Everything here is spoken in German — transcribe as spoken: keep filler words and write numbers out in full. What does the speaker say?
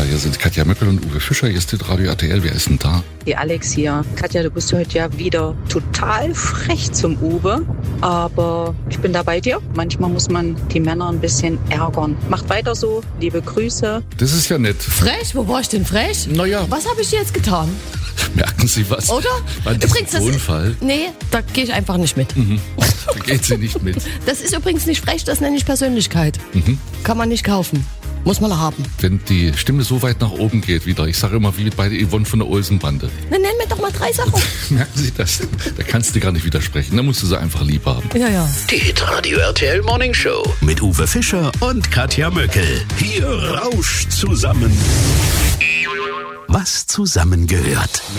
hier sind Katja Möckel und Uwe Fischer. Hier ist das Radio R T L. Wer ist denn da? Die Alex hier. Katja, du bist heute ja wieder total frech zum Uwe. Aber ich bin da bei dir. Manchmal muss man die Männer ein bisschen ärgern. Macht weiter so. Liebe Grüße. Das ist ja nett. Frech? Wo war ich denn frech? Naja. Was habe ich dir jetzt getan? Merken Sie was? Oder? An Übrigens, das Tonfall. ist, nee, da gehe ich einfach nicht mit. Mhm. Da geht sie nicht mit. Das ist übrigens nicht frech, das nenne ich Persönlichkeit. Mhm. Kann man nicht kaufen. Muss man haben. Wenn die Stimme so weit nach oben geht wieder, ich sage immer wie bei der Yvonne von der Olsenbande. Dann nenn mir doch mal drei Sachen. Merken Sie das? Da kannst du gar nicht widersprechen. Da musst du sie einfach lieb haben. Ja, ja. Die Hitradio R T L Morning Show mit Uwe Fischer und Katja Möckel. Hier rauscht zusammen, was zusammengehört.